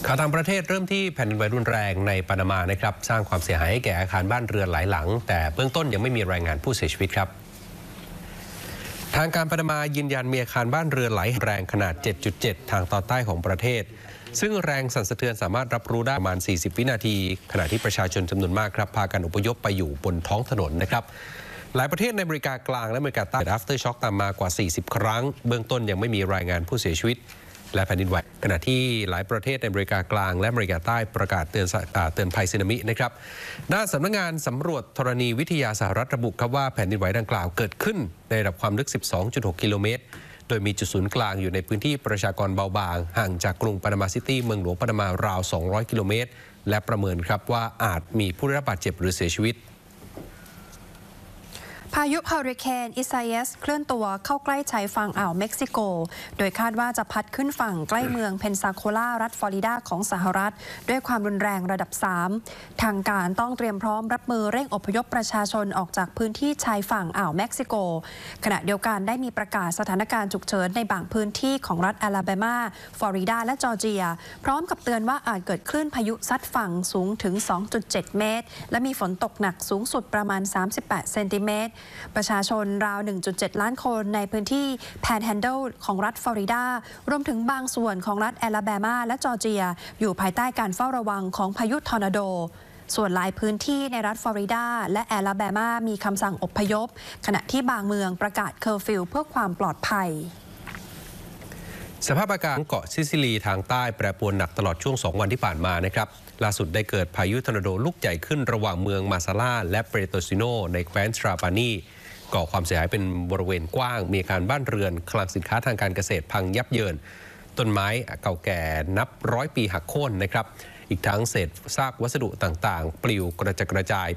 ข่าวต่างประเทศเริ่มที่แผ่นดินไหวรุนแรงในปานามานะครับสร้างความเสียหายให้แก่อาคารบ้านเรือนหลายหลังแต่เบื้องต้นยังไม่มีรายงานผู้เสียชีวิตครับทางการปานามายืนยันมีอาคารบ้านเรือนไหลแรงขนาด 7.7 ทางตอนใต้ของประเทศซึ่งแรงสั่นสะเทือนสามารถรับรู้ได้ประมาณ 40 วินาทีขณะที่ประชาชนจำนวนมากครับพากันอพยพไปอยู่บนท้องถนนนะครับหลายประเทศในอเมริกากลางและอเมริกาใต้ after shock ตามมากว่า 40 ครั้งเบื้องต้นยังไม่มีรายงานผู้เสียชีวิตและแผ่นดินไหวขณะที่หลายประเทศในอเมริกากลางและอเมริกาใต้ประกาศเตือนภัยสึนามินะครับด้านสำนักงานสำรวจธรณีวิทยาสหรัฐระบุครับว่าแผ่นดินไหวดังกล่าวเกิดขึ้นในระดับความลึก 12.6 กิโลเมตรโดยมีจุดศูนย์กลางอยู่ในพื้นที่ประชากรเบาบางห่างจากกรุงปานามาซิตี้เมืองหลวงปานามา ราว 200 กิโลเมตรและประเมินครับว่าอาจมีผู้ได้รับบาดเจ็บหรือเสียชีวิตพายุเฮอริเคนอิซาเอสเคลื่อนตัวเข้าใกล้ชายฝั่งอ่าวเม็กซิโกโดยคาดว่าจะพัดขึ้นฝั่งใกล้เมืองเพนซาโคลารัฐฟลอริดาของสหรัฐด้วยความรุนแรงระดับ 3 ทางการต้องเตรียมพร้อมรับมือเร่งอพยพประชาชนออกจากพื้นที่ชายฝั่งอ่าวเม็กซิโกขณะเดียวกันได้มีประกาศสถานการณ์ฉุกเฉินในบางพื้นที่ของรัฐอลาบามาฟลอริดาและจอร์เจียพร้อมกับเตือนว่าอาจเกิดคลื่นพายุซัดฝั่งสูงถึง 2.7 เมตรและมีฝนตกหนักสูงสุดประมาณ 38 เซนติเมตรประชาชนราว 1.7 ล้านคนในพื้นที่แพนแฮนเดิลของรัฐฟลอริดารวมถึงบางส่วนของรัฐแอลาบามาและจอร์เจียอยู่ภายใต้การเฝ้าระวังของพายุทอร์นาโดส่วนหลายพื้นที่ในรัฐฟลอริดาและแอลาบามามีคำสั่งอพยพขณะที่บางเมืองประกาศเคอร์ฟิวเพื่อความปลอดภัยสภาพอากาศเกาะซิซิลีทางใต้แปรปรวนหนักตลอดช่วง2 วันที่ผ่านมานะครับล่าสุดได้เกิดพายุทอร์นาโดลูกใหญ่ขึ้นระหว่างเมืองมาซาลาและเปโตซิโนในแคว้นทราปานีก่อความเสียหายเป็นบริเวณกว้างมีอาคารบ้านเรือนคลังสินค้าทางการเกษตรพังยับเยินต้นไม้เก่าแก่นับ100 ปีหักโค่นนะครับอีกทั้งเศษซากวัสดุต่างๆปลิวกระจัดกระจาย